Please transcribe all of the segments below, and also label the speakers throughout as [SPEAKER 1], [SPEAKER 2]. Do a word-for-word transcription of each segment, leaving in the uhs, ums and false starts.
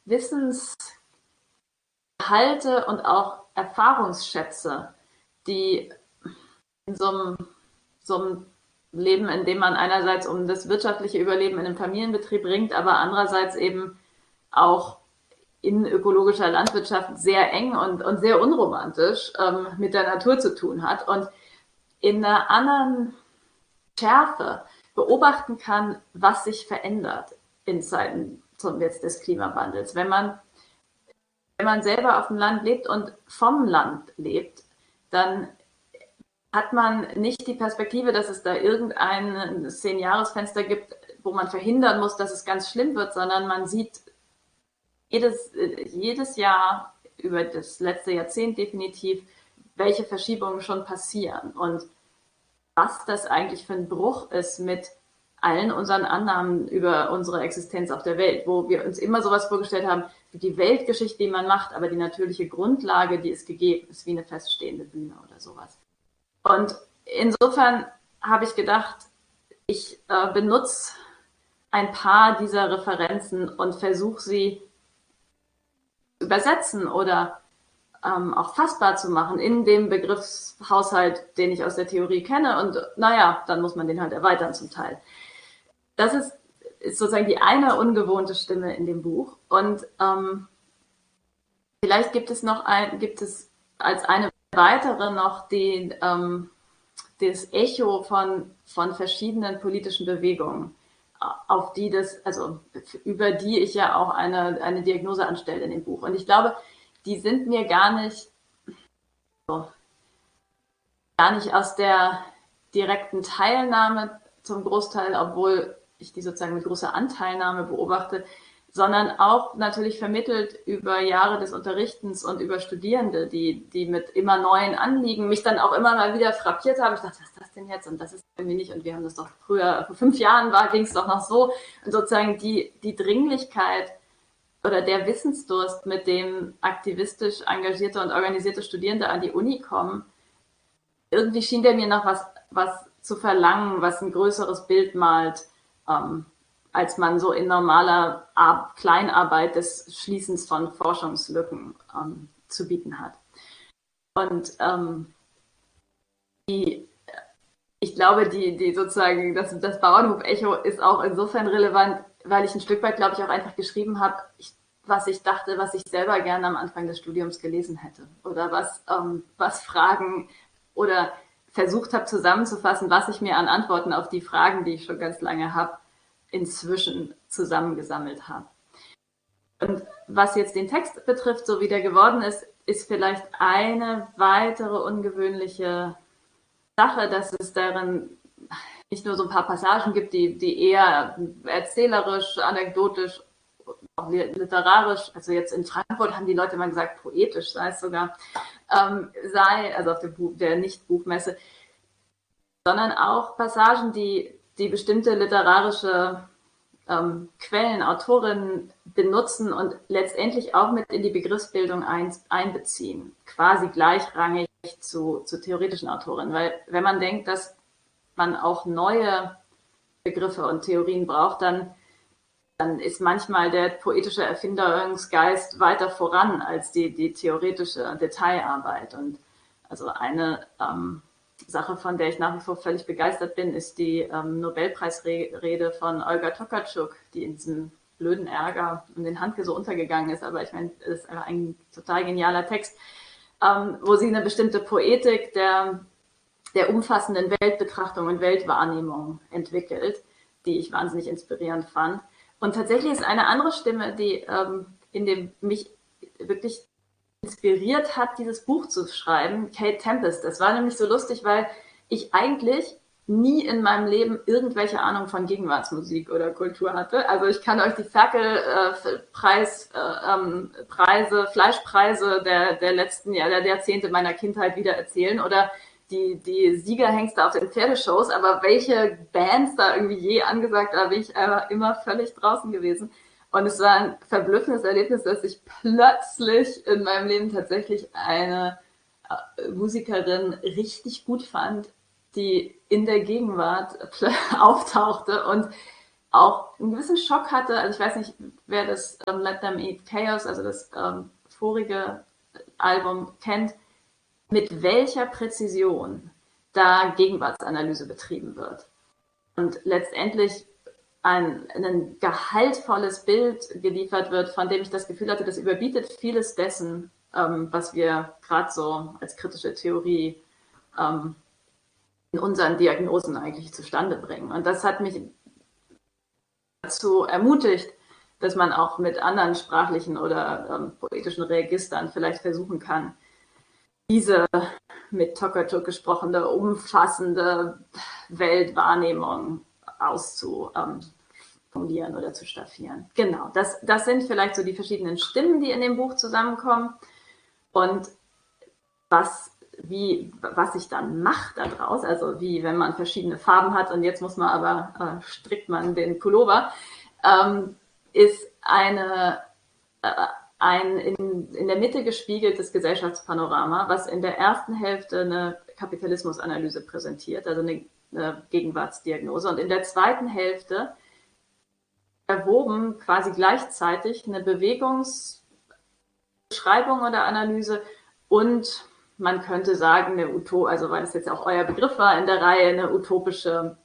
[SPEAKER 1] Wissensgehalte und auch Erfahrungsschätze, die in so einem, so einem Leben, in dem man einerseits um das wirtschaftliche Überleben in einem Familienbetrieb ringt, aber andererseits eben auch in ökologischer Landwirtschaft sehr eng und, und sehr unromantisch ähm, mit der Natur zu tun hat und in einer anderen Schärfe beobachten kann, was sich verändert in Zeiten zum jetzt des Klimawandels. Wenn man, wenn man selber auf dem Land lebt und vom Land lebt, dann hat man nicht die Perspektive, dass es da irgendein Zehn-Jahres-Fenster gibt, wo man verhindern muss, dass es ganz schlimm wird, sondern man sieht jedes, jedes Jahr über das letzte Jahrzehnt definitiv, welche Verschiebungen schon passieren und was das eigentlich für ein Bruch ist mit allen unseren Annahmen über unsere Existenz auf der Welt, wo wir uns immer sowas vorgestellt haben, wie die Weltgeschichte, die man macht, aber die natürliche Grundlage, die ist gegeben, ist wie eine feststehende Bühne oder sowas. Und insofern habe ich gedacht, ich äh, benutze ein paar dieser Referenzen und versuche sie zu übersetzen oder ähm, auch fassbar zu machen in dem Begriffshaushalt, den ich aus der Theorie kenne. Und naja, dann muss man den halt erweitern zum Teil. Das ist, ist sozusagen die eine ungewohnte Stimme in dem Buch. Und ähm, vielleicht gibt es noch ein, gibt es als eine weitere noch die, ähm, das Echo von, von verschiedenen politischen Bewegungen, auf die das, also über die ich ja auch eine, eine Diagnose anstelle in dem Buch. Und ich glaube, die sind mir gar nicht, so, gar nicht aus der direkten Teilnahme zum Großteil, obwohl ich die sozusagen mit großer Anteilnahme beobachte, sondern auch natürlich vermittelt über Jahre des Unterrichtens und über Studierende, die, die mit immer neuen Anliegen mich dann auch immer mal wieder frappiert haben. Ich dachte, was ist das denn jetzt? Und das ist irgendwie nicht. Und wir haben das doch früher, vor fünf Jahren war, ging es doch noch so. Und sozusagen die, die Dringlichkeit oder der Wissensdurst, mit dem aktivistisch engagierte und organisierte Studierende an die Uni kommen, irgendwie schien der mir noch was, was zu verlangen, was ein größeres Bild malt, ähm, als man so in normaler Ar- Kleinarbeit des Schließens von Forschungslücken ähm, zu bieten hat. Und ähm, die, ich glaube, die, die sozusagen das, das Bauernhof-Echo ist auch insofern relevant, weil ich ein Stück weit, glaube ich, auch einfach geschrieben habe, ich, was ich dachte, was ich selber gerne am Anfang des Studiums gelesen hätte. Oder was, ähm, was Fragen oder versucht habe zusammenzufassen, was ich mir an Antworten auf die Fragen, die ich schon ganz lange habe, inzwischen zusammengesammelt habe. Und was jetzt den Text betrifft, so wie der geworden ist, ist vielleicht eine weitere ungewöhnliche Sache, dass es darin nicht nur so ein paar Passagen gibt, die, die eher erzählerisch, anekdotisch, auch literarisch, also jetzt in Frankfurt haben die Leute mal gesagt, poetisch sei es sogar, ähm, sei, also auf der, Buch, der Nicht-Buchmesse, sondern auch Passagen, die, die bestimmte literarische ähm, Quellen, Autorinnen benutzen und letztendlich auch mit in die Begriffsbildung ein, einbeziehen, quasi gleichrangig zu, zu theoretischen Autorinnen. Weil wenn man denkt, dass man auch neue Begriffe und Theorien braucht, dann, dann ist manchmal der poetische Erfinderungsgeist weiter voran als die, die theoretische Detailarbeit. Und also eine ähm, Sache, von der ich nach wie vor völlig begeistert bin, ist die ähm, Nobelpreisrede von Olga Tokarczuk, die in diesem blöden Ärger um den Handke so untergegangen ist. Aber ich meine, das ist einfach ein total genialer Text, ähm, wo sie eine bestimmte Poetik der, der umfassenden Weltbetrachtung und Weltwahrnehmung entwickelt, die ich wahnsinnig inspirierend fand. Und tatsächlich ist eine andere Stimme, die ähm, in dem mich wirklich inspiriert hat, dieses Buch zu schreiben, Kate Tempest. Das war nämlich so lustig, weil ich eigentlich nie in meinem Leben irgendwelche Ahnung von Gegenwartsmusik oder Kultur hatte. Also ich kann euch die Ferkel-Preis, äh, ähm, Preise, Fleischpreise der, der letzten Jahr, der Jahrzehnte meiner Kindheit wieder erzählen oder die, die Siegerhengste auf den Pferdeshows, aber welche Bands da irgendwie je angesagt, da bin ich einfach immer völlig draußen gewesen. Und es war ein verblüffendes Erlebnis, dass ich plötzlich in meinem Leben tatsächlich eine Musikerin richtig gut fand, die in der Gegenwart auftauchte und auch einen gewissen Schock hatte. Also ich weiß nicht, wer das ähm, Let Them Eat Chaos, also das ähm, vorige Album kennt, mit welcher Präzision da Gegenwartsanalyse betrieben wird. Und letztendlich ein, ein gehaltvolles Bild geliefert wird, von dem ich das Gefühl hatte, das überbietet vieles dessen, ähm, was wir gerade so als kritische Theorie ähm, in unseren Diagnosen eigentlich zustande bringen. Und das hat mich dazu ermutigt, dass man auch mit anderen sprachlichen oder ähm, poetischen Registern vielleicht versuchen kann, diese mit Tokatuk gesprochene, umfassende Weltwahrnehmung auszuformulieren oder zu staffieren. Genau, das, das sind vielleicht so die verschiedenen Stimmen, die in dem Buch zusammenkommen. Und was, wie, was sich dann macht daraus, also wie wenn man verschiedene Farben hat und jetzt muss man aber, äh, strickt man den Pullover, ähm, ist eine, äh, ein in, in der Mitte gespiegeltes Gesellschaftspanorama, was in der ersten Hälfte eine Kapitalismusanalyse präsentiert, also eine, eine Gegenwartsdiagnose, und in der zweiten Hälfte erwoben quasi gleichzeitig eine Bewegungsbeschreibung oder Analyse und man könnte sagen, eine Uto, also weil es jetzt auch euer Begriff war in der Reihe, eine utopische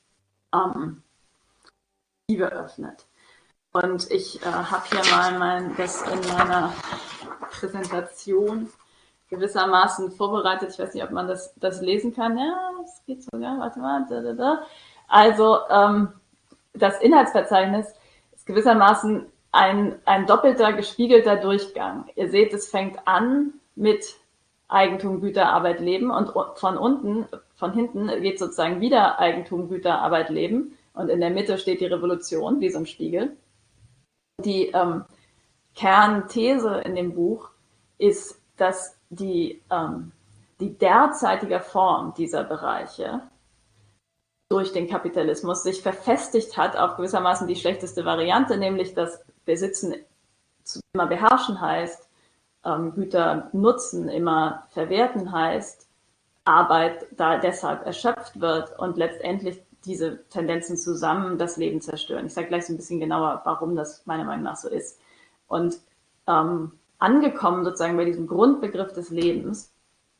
[SPEAKER 1] ähm, Perspektive öffnet. Und ich äh, habe hier mal mein, das in meiner Präsentation gewissermaßen vorbereitet. Ich weiß nicht, ob man das, das lesen kann. Ja, es geht sogar. Warte mal. Da, da, da. Also ähm, das Inhaltsverzeichnis ist gewissermaßen ein, ein doppelter, gespiegelter Durchgang. Ihr seht, es fängt an mit Eigentum, Güter, Arbeit, Leben und von unten, von hinten geht sozusagen wieder Eigentum, Güter, Arbeit, Leben und in der Mitte steht die Revolution, wie so ein Spiegel. Die ähm, Kernthese in dem Buch ist, dass die, ähm, die derzeitige Form dieser Bereiche durch den Kapitalismus sich verfestigt hat auf gewissermaßen die schlechteste Variante, nämlich dass Besitzen immer beherrschen heißt, ähm, Güter nutzen immer verwerten heißt, Arbeit da deshalb erschöpft wird und letztendlich diese Tendenzen zusammen das Leben zerstören. Ich sage gleich so ein bisschen genauer, warum das meiner Meinung nach so ist. Und ähm, angekommen sozusagen bei diesem Grundbegriff des Lebens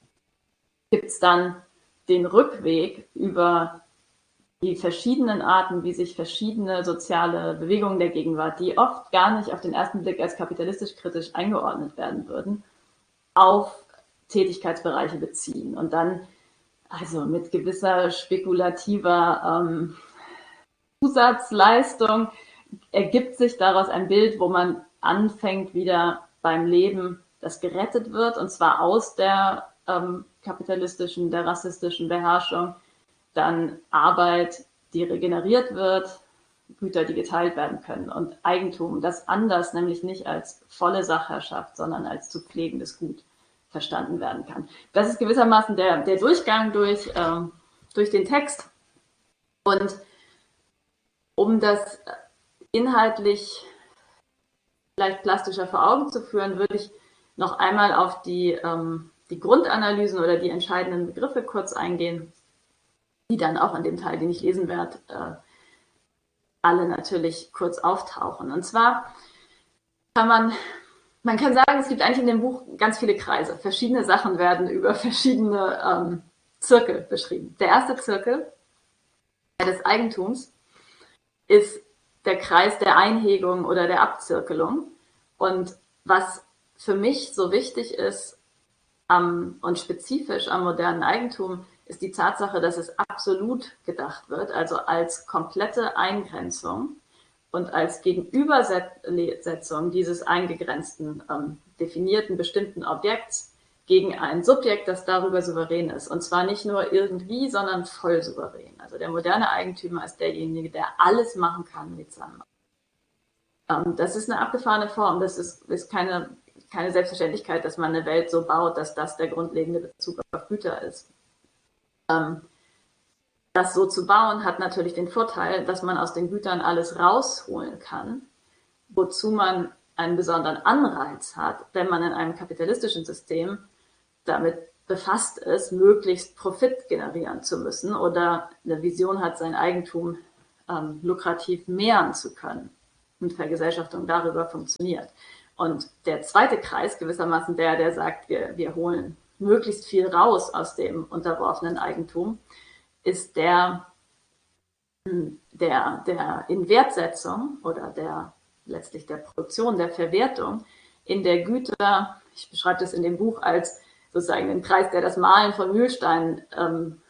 [SPEAKER 1] gibt es dann den Rückweg über die verschiedenen Arten, wie sich verschiedene soziale Bewegungen der Gegenwart, die oft gar nicht auf den ersten Blick als kapitalistisch-kritisch eingeordnet werden würden, auf Tätigkeitsbereiche beziehen. Und dann also mit gewisser spekulativer ähm, Zusatzleistung ergibt sich daraus ein Bild, wo man anfängt wieder beim Leben, das gerettet wird, und zwar aus der ähm, kapitalistischen, der rassistischen Beherrschung, dann Arbeit, die regeneriert wird, Güter, die geteilt werden können und Eigentum, das anders, nämlich nicht als volle Sachherrschaft, sondern als zu pflegendes Gut verstanden werden kann. Das ist gewissermaßen der, der Durchgang durch, ähm, durch den Text. Und um das inhaltlich vielleicht plastischer vor Augen zu führen, würde ich noch einmal auf die, ähm, die Grundanalysen oder die entscheidenden Begriffe kurz eingehen, die dann auch in dem Teil, den ich lesen werde, äh, alle natürlich kurz auftauchen. Und zwar kann man Man kann sagen, es gibt eigentlich in dem Buch ganz viele Kreise. Verschiedene Sachen werden über verschiedene ähm, Zirkel beschrieben. Der erste Zirkel, der des Eigentums, ist der Kreis der Einhegung oder der Abzirkelung. Und was für mich so wichtig ist am, und spezifisch am modernen Eigentum, ist die Tatsache, dass es absolut gedacht wird, also als komplette Eingrenzung und als Gegenübersetzung dieses eingegrenzten, ähm, definierten, bestimmten Objekts gegen ein Subjekt, das darüber souverän ist. Und zwar nicht nur irgendwie, sondern voll souverän. Also der moderne Eigentümer ist derjenige, der alles machen kann mit seinem. Ähm, das ist eine abgefahrene Form. Das ist, ist keine, keine Selbstverständlichkeit, dass man eine Welt so baut, dass das der grundlegende Bezug auf Güter ist. Ähm, Das so zu bauen, hat natürlich den Vorteil, dass man aus den Gütern alles rausholen kann, wozu man einen besonderen Anreiz hat, wenn man in einem kapitalistischen System damit befasst ist, möglichst Profit generieren zu müssen oder eine Vision hat, sein Eigentum ähm, lukrativ mehren zu können. Und Vergesellschaftung darüber funktioniert. Und der zweite Kreis, gewissermaßen der, der sagt, wir, wir holen möglichst viel raus aus dem unterworfenen Eigentum, ist der, der, der Inwertsetzung oder der letztlich der Produktion, der Verwertung in der Güter, ich beschreibe das in dem Buch als sozusagen den Kreis, der das Mahlen von Mühlsteinen ähm,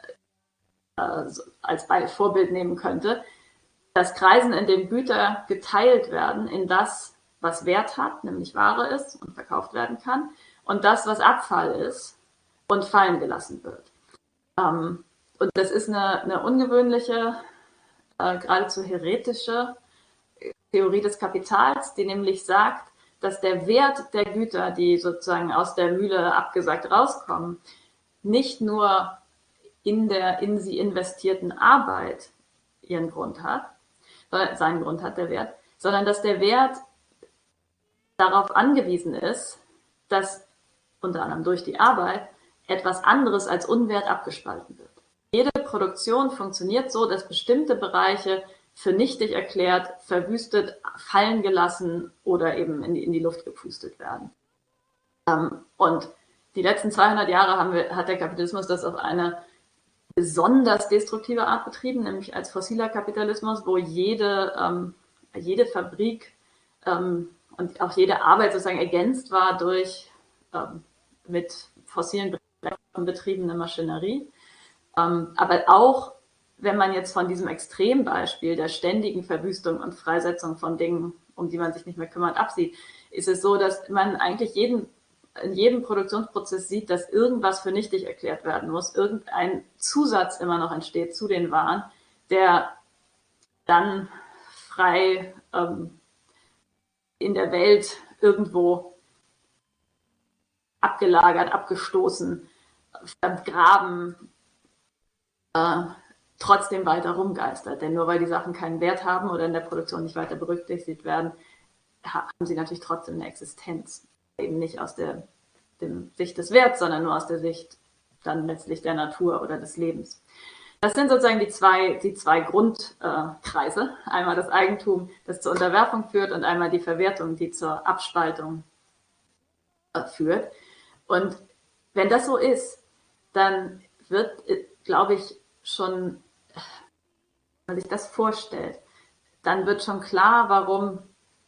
[SPEAKER 1] äh, als Vorbild nehmen könnte, dass Kreisen, in dem Güter geteilt werden in das, was Wert hat, nämlich Ware ist und verkauft werden kann, und das, was Abfall ist und fallen gelassen wird. Ähm, und das ist eine, eine ungewöhnliche, äh, geradezu heretische Theorie des Kapitals, die nämlich sagt, dass der Wert der Güter, die sozusagen aus der Mühle abgesagt rauskommen, nicht nur in der in sie investierten Arbeit ihren Grund hat, seinen Grund hat der Wert, sondern dass der Wert darauf angewiesen ist, dass unter anderem durch die Arbeit etwas anderes als Unwert abgespalten wird. Jede Produktion funktioniert so, dass bestimmte Bereiche für nichtig erklärt, verwüstet, fallen gelassen oder eben in die, in die Luft gepustet werden. Und die letzten zweihundert Jahre haben wir, hat der Kapitalismus das auf eine besonders destruktive Art betrieben, nämlich als fossiler Kapitalismus, wo jede, ähm, jede Fabrik ähm, und auch jede Arbeit sozusagen ergänzt war durch ähm, mit fossilen Brennstoffen betriebene Maschinerie. Ähm, aber auch, wenn man jetzt von diesem Extrembeispiel der ständigen Verwüstung und Freisetzung von Dingen, um die man sich nicht mehr kümmert, absieht, ist es so, dass man eigentlich jeden in jedem Produktionsprozess sieht, dass irgendwas für nichtig erklärt werden muss, irgendein Zusatz immer noch entsteht zu den Waren, der dann frei ähm, in der Welt irgendwo abgelagert, abgestoßen, vergraben, äh, trotzdem weiter rumgeistert. Denn nur weil die Sachen keinen Wert haben oder in der Produktion nicht weiter berücksichtigt werden, haben sie natürlich trotzdem eine Existenz. Eben nicht aus der dem Sicht des Werts, sondern nur aus der Sicht dann letztlich der Natur oder des Lebens. Das sind sozusagen die zwei, die zwei Grundkreise. Äh, einmal das Eigentum, das zur Unterwerfung führt, und einmal die Verwertung, die zur Abspaltung äh, führt. Und wenn das so ist, dann wird, äh, glaube ich, schon, wenn man sich das vorstellt, dann wird schon klar, warum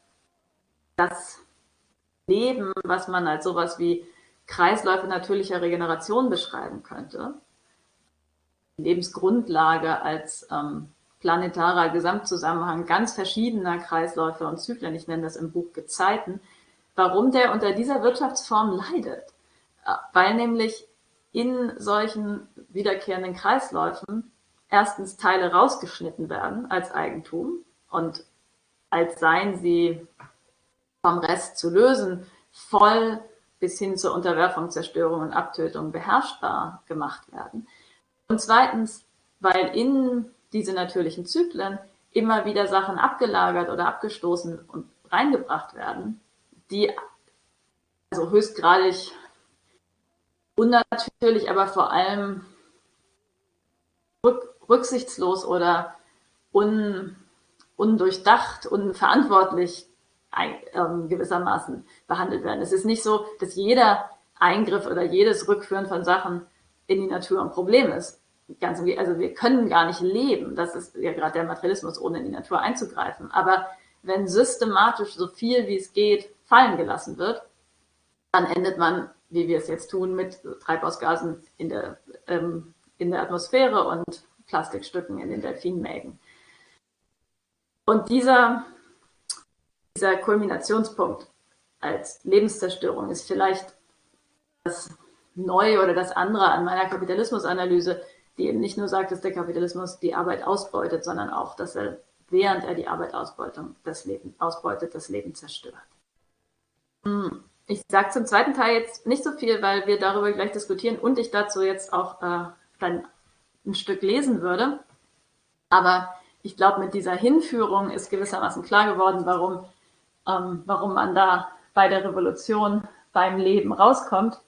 [SPEAKER 1] das Leben, was man als sowas wie Kreisläufe natürlicher Regeneration beschreiben könnte, die Lebensgrundlage als ähm, planetarer Gesamtzusammenhang ganz verschiedener Kreisläufe und Zyklen, ich nenne das im Buch Gezeiten, warum der unter dieser Wirtschaftsform leidet. Weil nämlich in solchen wiederkehrenden Kreisläufen erstens Teile rausgeschnitten werden als Eigentum und als seien sie vom Rest zu lösen, voll bis hin zur Unterwerfung, Zerstörung und Abtötung beherrschbar gemacht werden. Und zweitens, weil in diese natürlichen Zyklen immer wieder Sachen abgelagert oder abgestoßen und reingebracht werden, die also höchstgradig unnatürlich, aber vor allem rück, rücksichtslos oder un, undurchdacht, unverantwortlich ähm, gewissermaßen behandelt werden. Es ist nicht so, dass jeder Eingriff oder jedes Rückführen von Sachen in die Natur ein Problem ist. Ganz, also wir können gar nicht leben, das ist ja gerade der Materialismus, ohne in die Natur einzugreifen. Aber wenn systematisch so viel wie es geht fallen gelassen wird, dann endet man, wie wir es jetzt tun, mit Treibhausgasen in der, ähm, in der Atmosphäre und Plastikstücken in den Delfinmägen. Und dieser, dieser Kulminationspunkt als Lebenszerstörung ist vielleicht das Neue oder das andere an meiner Kapitalismusanalyse, die eben nicht nur sagt, dass der Kapitalismus die Arbeit ausbeutet, sondern auch, dass er, während er die Arbeit ausbeutet, das Leben, ausbeutet, das Leben zerstört. Ich sage zum zweiten Teil jetzt nicht so viel, weil wir darüber gleich diskutieren und ich dazu jetzt auch äh, dann ein Stück lesen würde. Aber ich glaube, mit dieser Hinführung ist gewissermaßen klar geworden, warum, ähm, warum man da bei der Revolution beim Leben rauskommt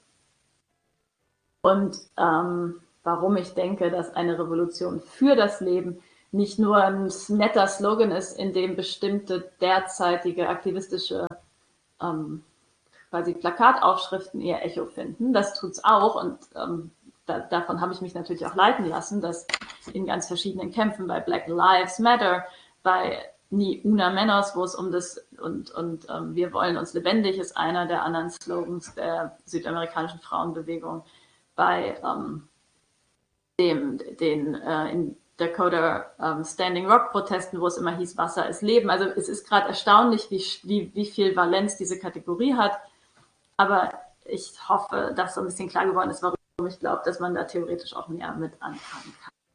[SPEAKER 1] und ähm, warum ich denke, dass eine Revolution für das Leben nicht nur ein netter Slogan ist, in dem bestimmte derzeitige aktivistische ähm, quasi Plakataufschriften ihr Echo finden. Das tut's auch und ähm, da, davon habe ich mich natürlich auch leiten lassen, dass in ganz verschiedenen Kämpfen, bei Black Lives Matter, bei Ni Una Menos, wo es um das und, und ähm, wir wollen uns lebendig ist einer der anderen Slogans der südamerikanischen Frauenbewegung, bei ähm, dem, den äh, in Dakota ähm, Standing Rock Protesten, wo es immer hieß, Wasser ist Leben. Also es ist gerade erstaunlich, wie, wie, wie viel Valenz diese Kategorie hat. Aber ich hoffe, dass so ein bisschen klar geworden ist, warum ich glaube, dass man da theoretisch auch mehr mit anfangen kann.